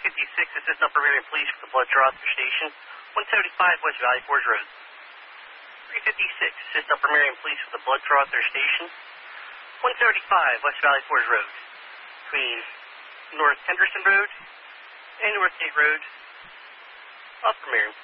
assist Upper Marion Police for the blood draw at their station, 175 West Valley Forge Road. 356, assist Upper Marion Police for the blood draw at their station, 175 West Valley Forge Road, between North Henderson Road and North Gate Road, Upper Marion.